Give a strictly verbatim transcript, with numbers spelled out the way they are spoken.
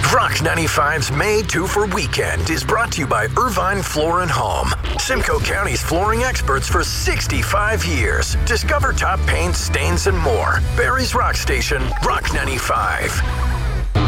Rock ninety-five's Made to for Weekend is brought to you by Irvine Floor and Home, Simcoe County's flooring experts for sixty-five years. Discover top paints, stains, and more. Barry's Rock Station, Rock ninety-five.